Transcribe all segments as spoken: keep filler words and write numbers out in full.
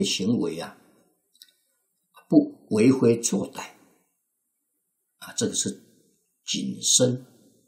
行为啊，不为非作歹啊，这个是谨慎。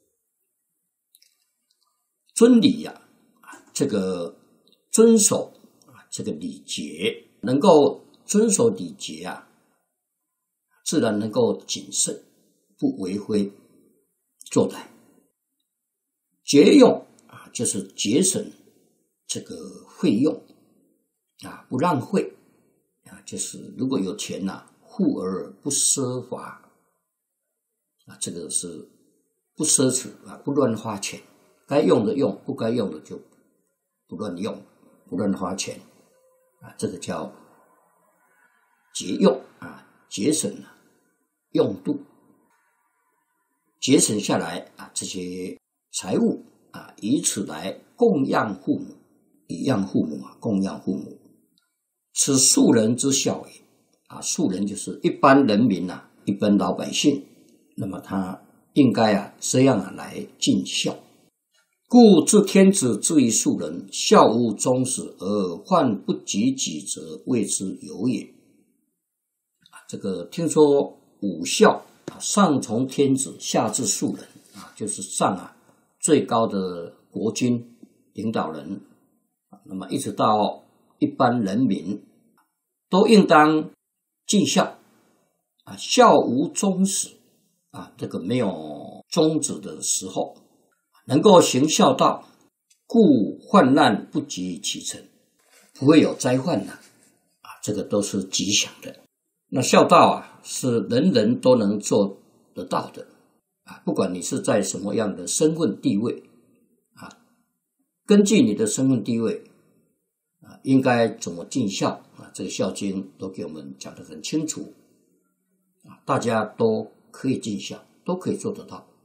遵礼呀、啊，这个遵守啊，这个礼节，能够遵守礼节啊，自然能够谨慎，不为非作歹。节用啊，就是节省这个费用啊，不浪费啊，就是如果有钱呐、啊，富而不奢华啊，这个是不奢侈啊，不乱花钱。该用的用，不该用的就不乱用，不乱花钱啊，这个叫节用啊，节省啊用度，节省下来啊这些财物啊，以此来供养父母，以养父母啊，供养父母，此庶人之孝也啊，庶人就是一般人民啊，一般老百姓，那么他应该啊这样啊来尽孝。故自天子之于庶人，孝无终始，而患不及己者，谓之有也。这个听说五孝，上从天子，下至庶人啊，就是上啊最高的国君领导人，那么一直到一般人民，都应当尽孝啊，孝无终始啊，这个没有终止的时候。能够行孝道，故患难不及其成，不会有灾患的啊，这个都是吉祥的。那孝道啊，是人人都能做得到的啊，不管你是在什么样的身份地位啊，根据你的身份地位啊，应该怎么尽孝啊，这个孝经都给我们讲得很清楚啊，大家都可以尽孝，都可以做得到。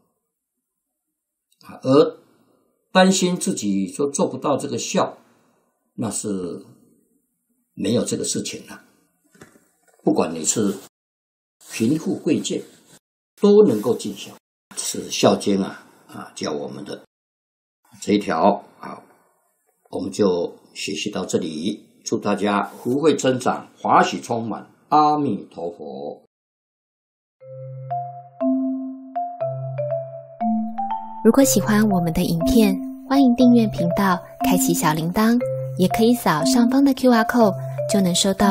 而担心自己说做不到这个孝，那是没有这个事情了。不管你是贫富贵贱，都能够尽孝，是孝经啊啊教我们的这一条啊，我们就学习到这里。祝大家福慧增长，华喜充满，阿弥陀佛。 如果喜欢我们的影片，欢迎订阅频道，开启小铃铛，也可以扫上方的 Q R code，就能收到